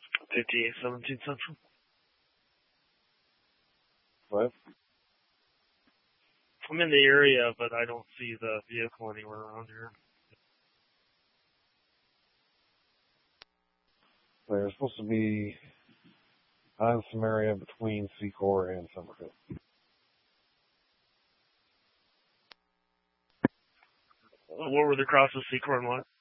5817 Central. What? I'm in the area, but I don't see the vehicle anywhere around here. They're supposed to be on some area between Secor and Summerfield. What were the crosses, Secor and what?